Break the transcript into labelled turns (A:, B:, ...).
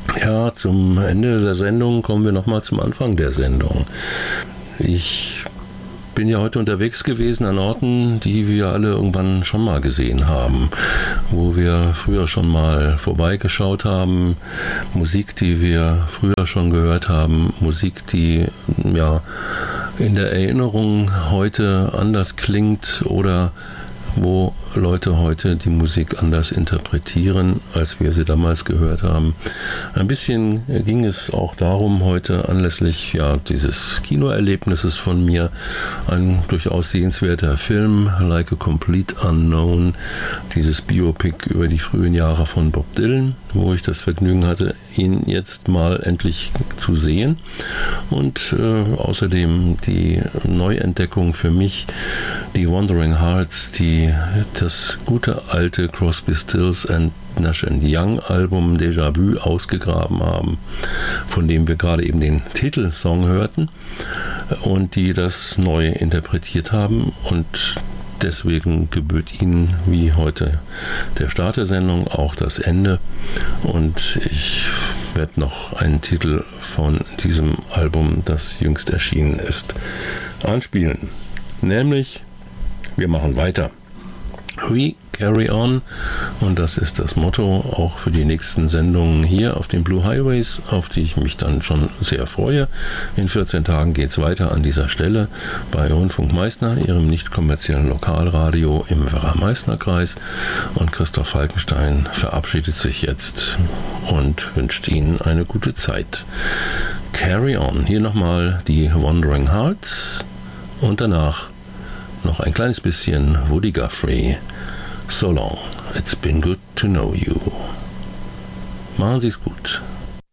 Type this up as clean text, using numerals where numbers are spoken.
A: Ja, zum Ende der Sendung kommen wir nochmal zum Anfang der Sendung. Ich bin ja heute unterwegs gewesen an Orten, die wir alle irgendwann schon mal gesehen haben, wo wir früher schon mal vorbeigeschaut haben, Musik, die wir früher schon gehört haben, Musik, die ja in der Erinnerung heute anders klingt oder wo Leute heute die Musik anders interpretieren, als wir sie damals gehört haben. Ein bisschen ging es auch darum, heute anlässlich dieses Kinoerlebnisses von mir, ein durchaus sehenswerter Film, Like a Complete Unknown, dieses Biopic über die frühen Jahre von Bob Dylan, wo ich das Vergnügen hatte, ihn jetzt mal endlich zu sehen. Und außerdem die Neuentdeckung für mich, die Wandering Hearts, die das gute alte Crosby, Stills and Nash & Young Album Déjà-vu ausgegraben haben, von dem wir gerade eben den Titelsong hörten und die das neu interpretiert haben, und deswegen gebührt Ihnen wie heute der Start der Sendung auch das Ende, und ich werde noch einen Titel von diesem Album, das jüngst erschienen ist, anspielen, nämlich wir machen weiter. We carry on, und das ist das Motto auch für die nächsten Sendungen hier auf den Blue Highways, auf die ich mich dann schon sehr freue. In 14 Tagen geht es weiter an dieser Stelle bei Rundfunk Meißner, Ihrem nicht kommerziellen Lokalradio im Werra-Meißner-Kreis, und Christoph Falkenstein verabschiedet sich jetzt und wünscht Ihnen eine gute Zeit. Carry on. Hier nochmal die Wandering Hearts und danach noch ein kleines bisschen Woody Guthrie. So long, it's been good to know you. Machen Sie es gut.